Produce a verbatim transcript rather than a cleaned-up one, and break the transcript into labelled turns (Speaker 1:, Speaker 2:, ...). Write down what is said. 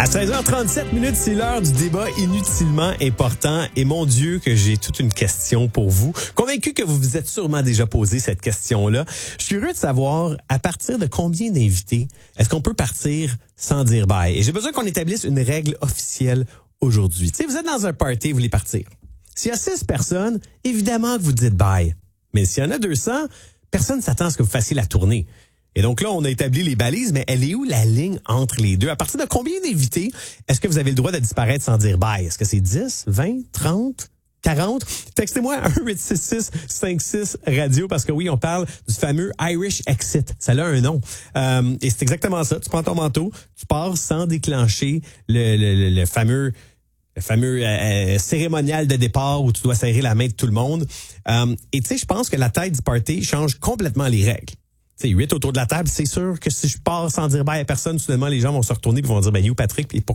Speaker 1: À seize heures trente-sept minutes, c'est l'heure du débat inutilement important. Et mon Dieu, que j'ai toute une question pour vous. Convaincu que vous vous êtes sûrement déjà posé cette question-là. Je suis curieux de savoir, à partir de combien d'invités est-ce qu'on peut partir sans dire bye? Et j'ai besoin qu'on établisse une règle officielle aujourd'hui. Tu sais, vous êtes dans un party, vous voulez partir. S'il y a six personnes, évidemment que vous dites bye. Mais s'il y en a deux cents, personne ne s'attend à ce que vous fassiez la tournée. Et donc là, on a établi les balises, mais elle est où la ligne entre les deux? À partir de combien d'invités est-ce que vous avez le droit de disparaître sans dire bye? Est-ce que c'est dix, vingt, trente, quarante? Textez-moi un huit six six cinq six radio parce que oui, on parle du fameux Irish Exit. Ça a un nom. Euh, et c'est exactement ça. Tu prends ton manteau, tu pars sans déclencher le, le, le, le fameux... le fameux euh, cérémonial de départ où tu dois serrer la main de tout le monde. Euh, et tu sais, je pense que la taille du party change complètement les règles. Tu sais, huit autour de la table, c'est sûr que si je pars sans dire bye à personne, soudainement, les gens vont se retourner et vont dire, ben, you, Patrick, puis pour,